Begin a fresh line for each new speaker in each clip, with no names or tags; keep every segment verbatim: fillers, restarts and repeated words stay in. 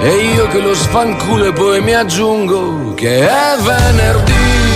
E io che lo sfanculo e poi mi aggiungo che è venerdì.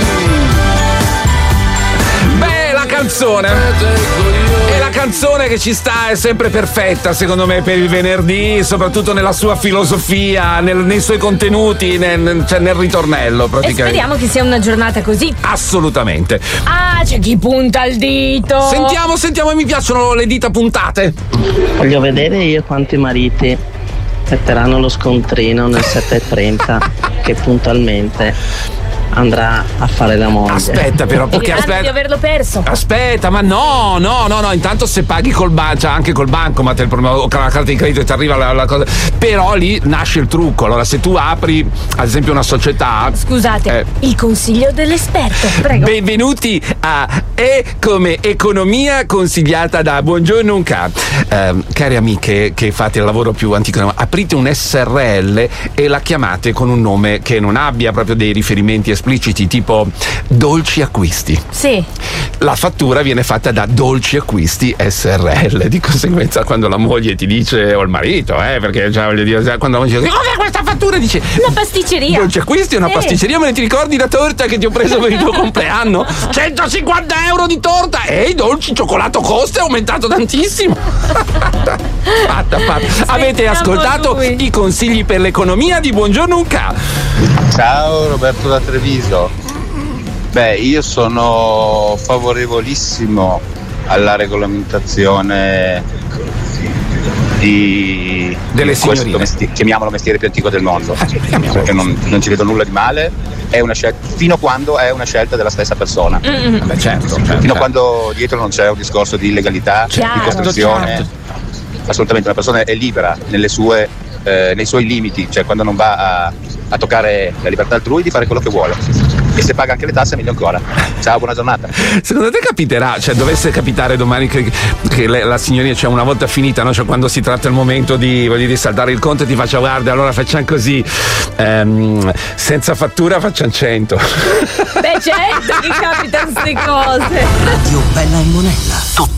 Beh, la canzone è la canzone che ci sta, è sempre perfetta secondo me per il venerdì, soprattutto nella sua filosofia, nel, nei suoi contenuti, nel, cioè nel ritornello praticamente.
E speriamo che sia una giornata così.
Assolutamente.
Ah, c'è chi punta il dito.
Sentiamo, sentiamo, mi piacciono le dita puntate.
Voglio vedere io quanti mariti metteranno lo scontrino nel sette e trenta che puntualmente andrà a fare la moglie.
Aspetta però, perché aspetta
di averlo perso.
Aspetta, ma no, no, no, no, intanto se paghi col banco, cioè anche col banco, ma te il problema, o con la carta di credito e ti arriva la, la cosa. Però lì nasce il trucco. Allora, se tu apri, ad esempio, una società.
Scusate,
eh,
il consiglio dell'esperto, prego.
Benvenuti a E come economia consigliata da Buongiorno Unca. Eh, cari amiche che fate il lavoro più antico, aprite un S R L e la chiamate con un nome che non abbia proprio dei riferimenti espliciti, tipo Dolci Acquisti.
Sì.
La fattura viene fatta da Dolci Acquisti S R L. Di conseguenza, quando la moglie ti dice, o il marito, eh, perché già voglio dire, quando la moglie dice, cos'è questa fattura? Dice,
una pasticceria.
Dolci Acquisti è una
sì.
pasticceria, ma ne ti ricordi la torta che ti ho preso per il tuo compleanno? centocinquanta euro di torta! E i dolci, cioccolato costa è aumentato tantissimo. Fatta, fatta. Avete ascoltato lui. I consigli per l'economia di Buongiorno Unca.
Ciao, Roberto da Treviso. Beh, io sono favorevolissimo alla regolamentazione di
delle
di questo
signorine,
mestiere, chiamiamolo mestiere più antico del mondo, perché non, non ci vedo nulla di male. È una scelta, fino a quando è una scelta della stessa persona.
Mm-hmm. Beh, certo, certo,
fino
certo.
a quando dietro non c'è un discorso di illegalità,
Chiaro,
di costrizione.
certo.
Assolutamente, una persona è libera nelle sue, eh, nei suoi limiti, cioè quando non va a, a toccare la libertà altrui, di fare quello che vuole. E se paga anche le tasse, meglio ancora. Ciao, buona giornata.
Secondo te capiterà, cioè dovesse capitare domani che, che le, la signorina, cioè una volta finita, no? Cioè quando si tratta il momento di, voglio dire, saltare il conto e ti faccia, guarda, allora facciamo così, ehm, senza fattura facciamo cento.
Beh, certo che capitano queste cose.
Radio Bella e Monella.